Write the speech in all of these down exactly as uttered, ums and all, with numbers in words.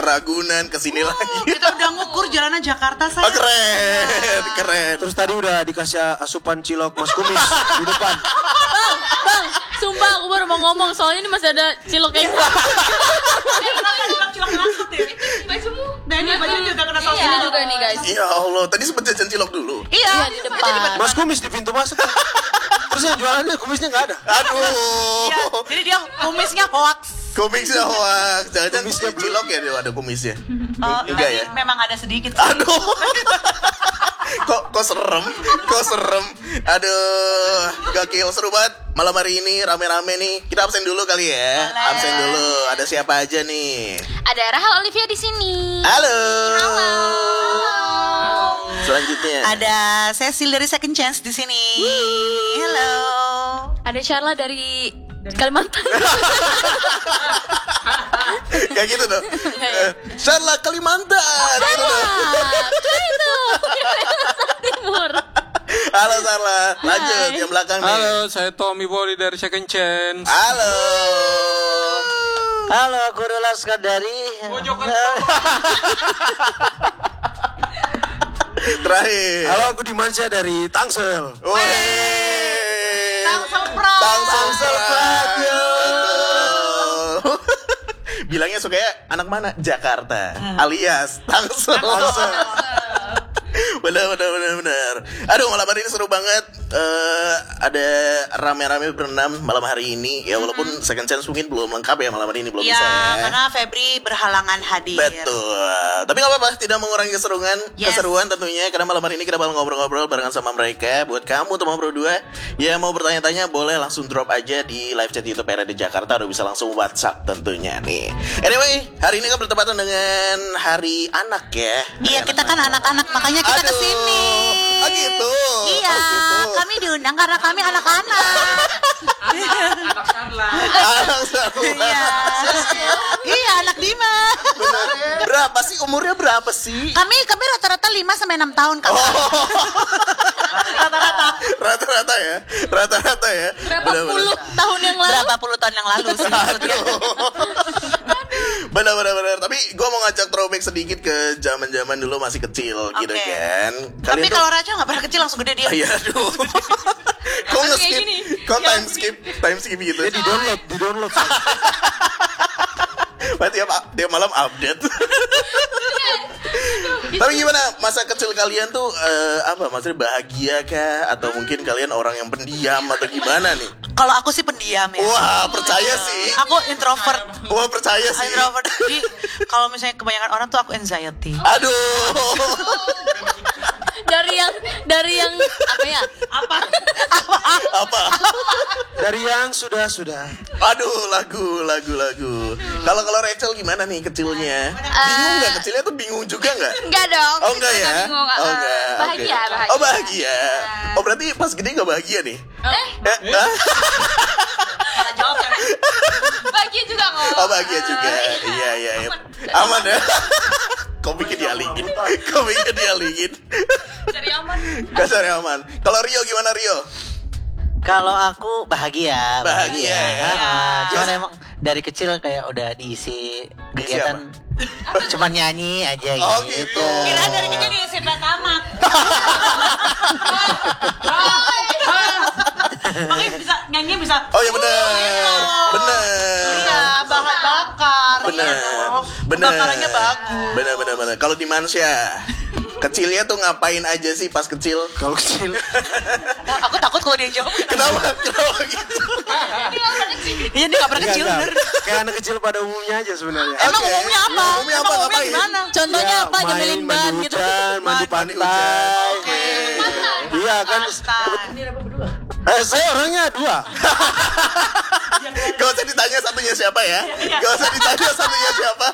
ke Ragunan, ke sini oh, lagi. Kita udah ngukur jalanan Jakarta saya. Oh, keren, ya. keren. Terus tadi udah dikasih asupan cilok Mas Kumis di depan. Bang, bang, sumpah aku baru mau ngomong soalnya ini masih ada cilok yang Cilok langsung deh. bajumu. Nah ini bajunya juga kena saus. Ini juga nih guys. Ya Allah, tadi sempet jajan cilok dulu. Iya, Iya, di depan. Mas Kumis di pintu masuk. Terus yang jualannya kumisnya nggak ada. Aduh. Iya, jadi dia kumisnya hoax. Kumisnya hoax. Jangan-jangan Kumisnya cilok ya dia ada kumisnya. Oh, Enggak tapi ya? memang ada sedikit. Aduh. kok kok serem, kok serem. Aduh, gokil seru banget. Malam hari ini rame-rame nih. Kita absen dulu kali ya. Boleh. Absen dulu. Ada siapa aja nih? Ada Rahel Olivia di sini. Halo. Halo. Selanjutnya. Ada Cecil dari Second Chance di sini. Halo. Ada Sharla dari Kalimantan. Kayak gitu tuh. Eh, Sharla Kalimantan. Gitu tuh. Kan itu. Kalimantan Timur. Halo Sharla. Lanjut Hai. yang belakang nih. Halo, saya Tommy Bori dari Second Chance. Halo. Halo, aku Rula Skandari. Terakhir. Halo, aku Dimansyah dari Tangsel. Wih. Tangsel Pride. Tangsel Tangsel Pride, yo. Betul. Bilangnya suka ya anak mana? Jakarta. Alias Tangsel. Benar, benar, benar, benar. Aduh, malam hari ini seru banget. Eh, ada rame-rame berenam malam hari ini. Ya walaupun Second Chance mungkin belum lengkap ya malam hari ini belum Iya, bisa ya. karena Febri berhalangan hadir. Betul. Tapi nggak apa-apa, tidak mengurangi keseruan, Yes. keseruan tentunya. Karena malam hari ini kita bakal ngobrol-ngobrol barengan sama mereka. Buat kamu teman Pro dua yang mau bertanya-tanya boleh langsung drop aja di live chat YouTube R A D Jakarta atau bisa langsung WhatsApp tentunya nih. Anyway, hari ini kan bertepatan dengan Hari Anak ya. Iya, Hari kita kan anak-anak, makanya kita Aduh. kesini. Oh gitu. Iya, Oh, gitu. kami diundang karena kami anak-anak. Anak Sarla. Iya, iya anak Dima. Benar. Berapa sih umurnya berapa sih? Kami kami rata-rata lima sampai enam tahun kan. Rata-rata. Rata-rata ya. Rata-rata ya. Berapa Benar-benar. puluh tahun yang lalu? Berapa puluh tahun yang lalu sih maksudnya. Benar-benar benar. Tapi gue mau ngajak throwback sedikit ke zaman-zaman dulu masih kecil gitu Oke. kan. Tapi tuh- kalau Raja nggak pernah kecil langsung gede dia. Iya aduh. Kok Kayak nge-skip? gini. Kok time skip? Time skip gitu. Ya di download, di download. Berarti tiap, tiap malam update. Tapi gimana masa kecil kalian tuh eh, apa maksudnya bahagia kah atau mungkin kalian orang yang pendiam atau gimana nih? Kalau aku sih pendiam ya. Wah, percaya sih. Aku introvert. Wah, percaya sih. Introvert. Jadi kalau misalnya kebanyakan orang tuh aku anxiety. Aduh. Dari yang dari yang apa ya? Apa? Apa? Dari yang sudah-sudah. Aduh, lagu, lagu, lagu. Kalau kalau Rachel gimana nih kecilnya? Bingung nggak kecilnya tuh bingung juga nggak? Enggak dong. Oh enggak ya? Bingung, Oh eh, enggak. Bahagia, Oke. bahagia. Oh bahagia. Oh berarti pas gede nggak bahagia nih? Eh, Eh, ah? Salah jawab kan? bahagia juga kok. Oh bahagia juga. Iya iya. iya. Aman ya. Kau bikin dialingin. Kau bikin dialingin. Dari aman. Kasar aman. Kalau Rio gimana Rio? Kalau aku bahagia, Bahagia, ya. Ah, cuman Yes. emang dari kecil kayak udah diisi kegiatan cuma nyanyi aja gitu. Oh, gitu. Kira dari kecil diisi tamat. Makanya bisa nyanyi bisa. Oh ya benar. Benar. Iya, bahan bakar. Benar. Iya dong. Benar. Bakarannya bagus. Benar benar benar. Kalau di Mansya kecilnya tuh ngapain aja sih pas kecil? Kalau kecil. Oh, aku takut kalau dia jawab. Kenapa? Kenapa gitu? Iya, dia nggak pernah Enggak, kecil. enggak. bener. Kayak anak kecil pada umumnya aja sebenarnya. Emang Oke. umumnya apa? Ya, umumnya apa? Emang umumnya Ngapain? gimana? Contohnya Ya, apa? main, Nyemelin ban mandi gitu. hujan, mandi Mandi pantai. Oke. Iya kan. Eh, saya orangnya dua. Gak usah ditanya satunya siapa ya. Gak usah ditanya satunya siapa.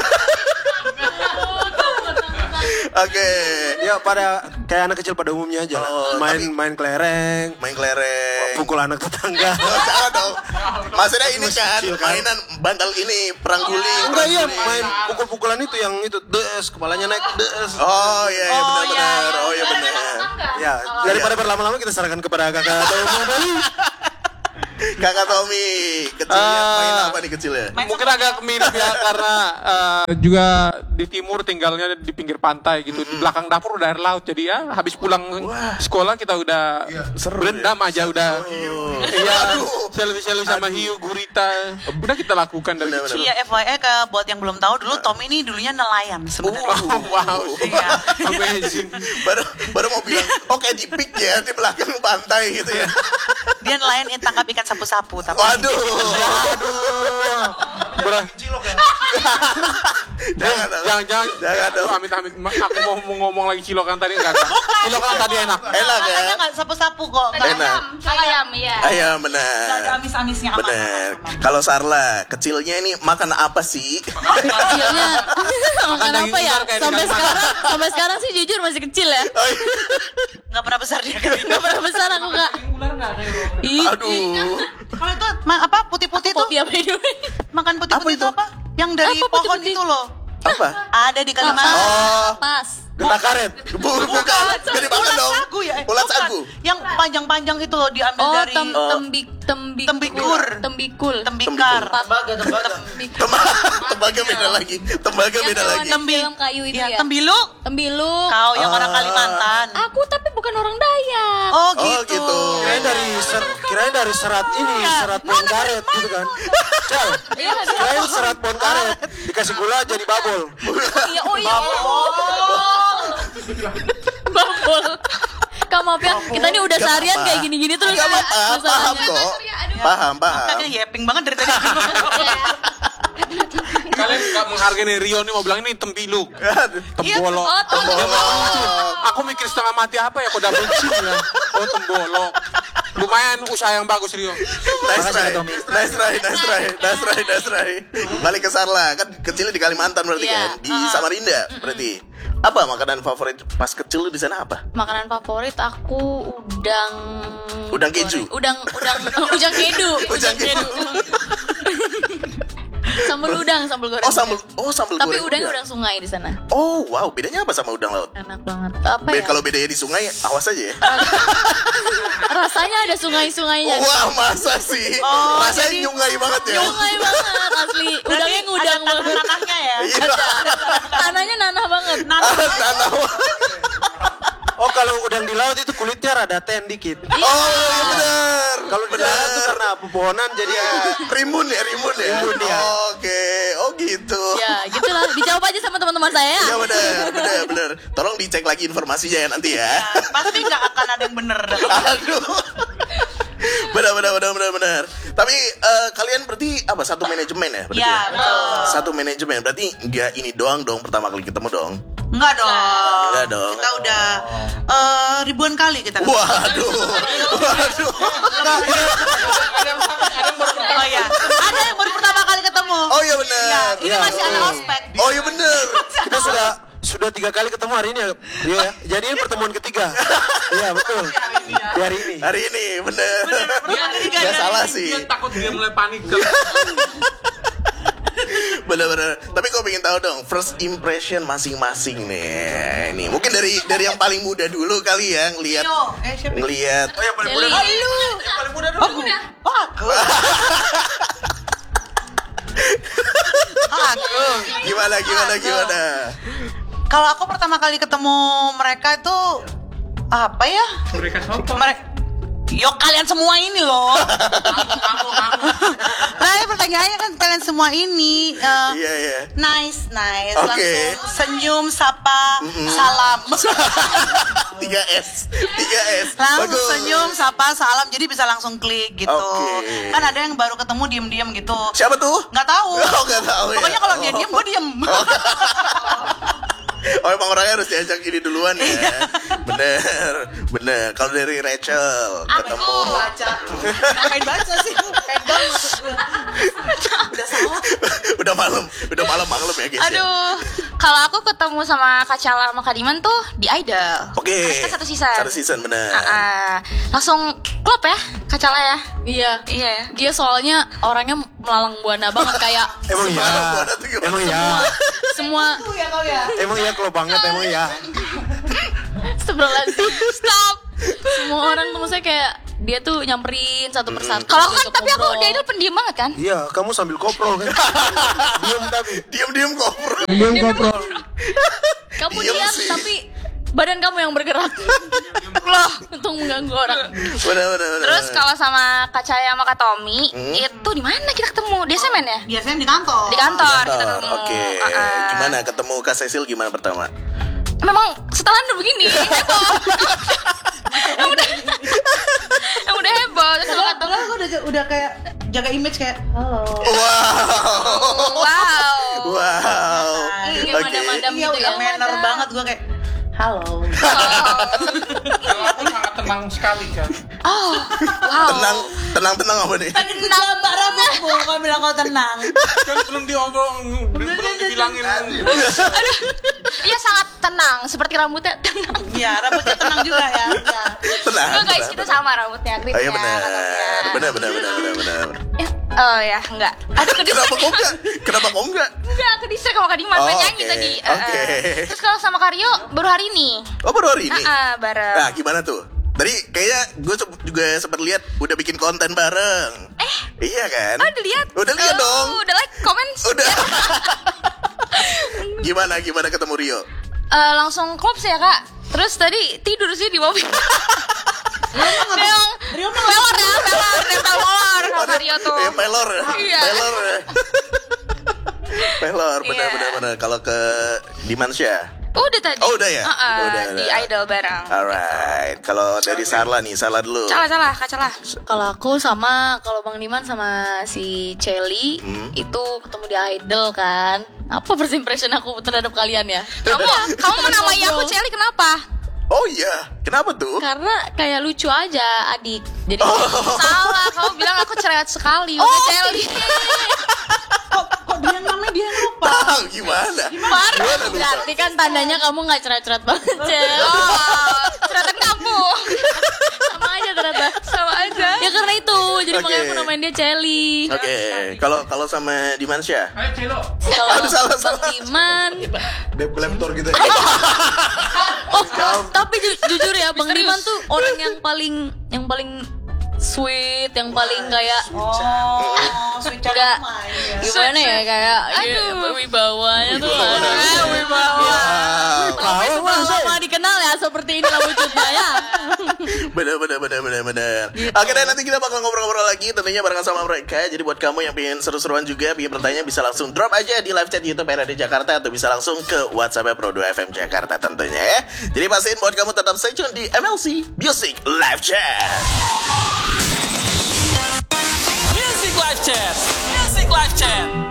Oke. Ya pada kayak anak kecil pada umumnya aja lah. Oh, Main tapi- main kelereng, Main kelereng. pukul anak tetangga. Oh, jangan dong. Maksudnya ini Masih kan kecil kan? mainan bantal ini perang guling. Enggak perang iya guling. main pukul-pukulan itu yang itu des kepalanya naik des. Oh iya iya, Oh, benar-benar. iya, Oh iya benar. Ya, daripada berlama-lama kita serahkan kepada kakak atau Om Bali. Kakak Tommy, kecilnya Ah. main apa nih kecilnya? Mungkin agak mirip ya karena eh, juga di timur tinggalnya di pinggir pantai gitu. Di belakang dapur udah air laut. Jadi ya habis pulang sekolah kita udah berendam aja udah. Iya, selfie-selfie sama hiu, gurita. Udah kita lakukan dari Benar-benar. kecil. Iya, F Y I ke buat yang belum tahu dulu Tommy ini dulunya nelayan sebenarnya. Oh, wow, Iya. amazing. baru baru mau bilang, oke di pik ya di belakang pantai gitu ya. Dia nelayan yang tangkap ikan sapu-sapu tapi Waduh, Ber- jangan, jangan jangan jangan dong. amit amit aku mau, mau ngomong lagi cilokan tadi enggak kan? Cilokan tadi enak. Enak ya? Makanya nggak sapu-sapu kok. Nggak Enak. Ayam, iya. Ayah nggak ada benar. amis-amisnya aman. Benar. Kalau Sarla, kecilnya ini makan apa sih? Kecilnya makan daging apa ya? ular kayak Sampai ikan bakar. sekarang, sampai sekarang sih jujur masih kecil ya. Oh, iya. Nggak pernah besar dia. Gak pernah besar aku kak. Ih, Aduh. Kalau itu ma- apa putih-putih itu? Kopi apa itu? Makan putih-putih Apa itu itu? apa? Yang dari Apa pohon putih-putih? itu loh. Apa? Ada di Kalimantan. Oh, Pas. getah karet. Bu- Bukan. Jadi makan Ulat dong. sagu ya? Eh, Ulat bukan. sagu. Yang panjang-panjang itu loh diambil Oh, dari tem tembik tembik Tembikur. tembikul. tembikar. Tembaga beda lagi. Tembaga beda lagi. Tembi film kayu itu Ya, ya. tembilu. Tembilu. Kau yang orang Ah. Kalimantan. Aku tapi bukan orang Dayak. Oh Oh gitu. gitu. Kirain dari ser, kirain dari serat ini, serat pohon karet gitu kan. Cal, Iya, kirain serat pohon karet dikasih gula jadi babol. iya, oh iya. Babol. Kak maaf ya, kita ini udah Gak seharian apa-apa. kayak gini-gini terus. Gak apa-apa, paham masalahnya. kok. Paham, paham. Makanya yapping banget dari tadi. Kalian nggak menghargai Rio nih mau bilang ini tembiluk, tembolok. Oh, tembolok. Aku mikir setengah mati apa ya kok double chin ya. Oh tembolok. Lumayan usaha yang bagus Rio. Nice try, nice try, nice try, nice try, nice try. Balik ke Sarla, kan kecilnya di Kalimantan berarti Iya. kan, di Samarinda berarti. Apa makanan favorit pas kecil lu di sana apa? Makanan favorit aku udang. Udang keju. Udang udang udang kedu. Udang kedu. Sambal udang, sambal goreng. Oh sambal, oh sambal Tapi goreng. udangnya juga. udang sungai di sana. Oh wow, bedanya apa sama udang laut? Enak banget. Apa Be- ya? Kalau bedanya di sungai, awas aja ya. Rasanya ada sungai-sungainya. Wah masa sih? Oh, Rasanya jadi- nyungai banget ya. Sungai banget asli. Udangnya ngudang ada banget. tanah-tanahnya ya. Iya. Tanahnya nanah banget. Tanah. Oh kalau udang di laut itu kulitnya rada ten dikit. Oh iya benar. Kalau di darat tuh karena pepohonan jadi ya. Rimbun ya, rimbun ya. Rimbun, ya. Oke, oh gitu. Ya, gitulah. Dijawab aja sama teman-teman saya. Iya benar, benar, benar. Tolong dicek lagi informasinya ya nanti ya. Pasti nggak akan ada yang bener. Aduh. Benar, benar, benar, benar, benar. Tapi eh, kalian berarti apa satu manajemen ya? Berarti Iya, ya? betul. Satu manajemen berarti nggak ini doang dong pertama kali ketemu dong. Enggak dong. Enggak dong. Kita udah eh, ribuan kali kita. Waduh, waduh. Oh iya. Ada yang baru pertama kali ketemu. Oh iya benar. Iya, ini Iya, masih ada betul. ospek. Oh iya benar. Kita sudah sudah tiga kali ketemu hari ini ya. Iya ya. Jadi ini pertemuan ketiga. Iya betul. Di hari ini. Hari ini benar. ketiga Gak dari- salah sih. Dia takut dia mulai panik kalau Bener-bener. Tapi gue pengen tahu dong first impression masing-masing nih. Nih mungkin dari dari yang paling muda dulu kali ya ngelihat Yo, eh siapa? ngelihat. Oh yang paling Celi. Paling muda dulu. Aku. Aku. Aku. Gimana gimana gimana? Kalau aku pertama kali ketemu mereka itu apa ya? mereka sopo. Mereka Yo kalian semua ini loh. Nah, ya pertanyaannya kan kalian semua ini eh, Iya iya. nice, nice. Oke. Langsung senyum, sapa, salam. tiga S, tiga S. Langsung Bagus. senyum, sapa, salam. Jadi bisa langsung klik gitu. Oke. Kan ada yang baru ketemu diem-diem gitu. Siapa tuh? Nggak tahu. Oh nggak tahu ya. Pokoknya kalau dia diem, gue diem. Oh emang orangnya harus diajak ini duluan ya. Bener, bener. Kalau dari Rachel ketemu. Baca. Ngapain baca sih? Pegang maksud gue. Udah salah. Udah malam, udah malam malam ya guys. ya? Aduh, kalau aku ketemu sama Kak Cala sama Kak Diman tuh di Idol. Oke. Kita satu season. Satu season bener. Ah, ah. Langsung klop ya, Kak Cala ya. Iya. Iya ya. Dia soalnya orangnya melalang buana banget kayak Emang iya. Buana tuh gimana? Emang iya. semua Ya kau ya. Emang iya kalau banget emang iya. Astagfirullahaladzim. Stop. Semua orang tuh maksudnya kayak dia tuh nyamperin satu persatu. Kalau aku kan untuk tapi aku ngobrol. dia itu pendiam banget kan. Iya, kamu sambil koprol kan? Diam tapi. Diam-diam ngobrol. Kamu Diam diam sih. tapi badan kamu yang bergerak. Loh, untuk mengganggu orang. Benar, benar, benar. Terus kalau sama Kak Cahaya sama Kak Tommy itu di mana kita ketemu? Di S M N ya? Biasanya di kantor. Di kantor kita Kantor, ketemu. Oke, Uh-uh. gimana ketemu Kak Cecil gimana pertama? Memang setelan udah begini heboh. yang udah yang udah heboh terus Kalau aku kata kalau gue udah udah kayak jaga image kayak halo. Wow, wow. wow. Kayak Oke. madam-madam Iya gitu udah ya. manner banget gue kayak halo. Kalau aku sangat tenang sekali kan. Oh, wow. Tenang, tenang, tenang apa nih? Tadi digambar rambutmu, kamu bilang kau tenang. Kan belum diobrol, belum dibilangin. Iya sangat tenang, seperti rambutnya tenang. Iya, rambutnya tenang juga ya. Iya. Tenang. Enggak guys, tenang, kita tenang. sama rambutnya, Oh kritnya. iya benar, benar, benar, benar, benar, benar. Ya, oh ya, enggak. Aduh, ke Kenapa kok enggak? Kenapa kok enggak? Enggak, ke distrik sama Kak Dimas, Oh, main nyanyi oke, tadi. oke. Uh, uh. Terus kalau sama Karyo baru hari ini. Oh baru hari ini? Ah, uh, bareng. Nah gimana tuh? Tadi kayaknya gue juga sempat lihat udah bikin konten bareng. Eh, Iya kan? oh udah lihat? Udah lihat Oh, dong. Udah like, comment. Udah. Gimana gimana ketemu Rio? Eh, langsung klub sih ya kak. Terus tadi tidur sih di mobil. Memang Rio mah pelor ya, pelor, nempel molor sama Rio tuh. Eh, pelor. Iya. Pelor. Pelor, benar Iya. benar benar. Kalau ke Dimansya. Udah tadi. Oh, udah ya? Uh-uh, Udah, di udah. Idol bareng. Alright. Kalau dari Sarla nih, Sarla dulu. Salah salah, kak salah. Kalau aku sama kalau Bang Diman sama si Celi Hmm. itu ketemu di Idol kan. Apa first impression aku terhadap kalian ya? Kamu kamu menamai aku Celi kenapa? Oh iya, kenapa tuh? Karena kayak lucu aja adik. Jadi Salah, kamu bilang aku cerewet sekali. Udah Celi. Kok kok dia namanya dia yang lupa. Ah, gimana? Gimana lupa? berarti kan tandanya kamu nggak cerewet-cerewet banget, Cel. Oh, cerewetan kamu. Sama aja ternyata. Sama aja. Ya karena itu, jadi Oke. makanya aku namain dia Celi. Oke, kalau kalau sama Dimansya? Ayo Celo. Kalau Aduh, salah, Bang salah. Diman, Dep leptor gitu. oh, tapi ju- jujur ya, Bang Diman tuh orang yang paling yang paling sweet, yang paling kayak Oh, sweet Enggak. child ya. gimana ya kayak Aduh. ya, wibawanya tuh Wibawa. ada wibawa. Wow. Tapi setelah lama dikenal ya seperti inilah wujudnya ya. Bener bener bener bener bener. Oke deh, nanti kita bakal ngobrol-ngobrol lagi tentunya bareng sama mereka. Jadi buat kamu yang pengen seru-seruan juga, pengen bertanya bisa langsung drop aja di live chat YouTube R A D Jakarta atau bisa langsung ke WhatsApp Pro dua F M Jakarta tentunya ya. Jadi pastiin buat kamu tetap stay tune di M L C Music Live Chat. Music Live Chat. Music Live Chat.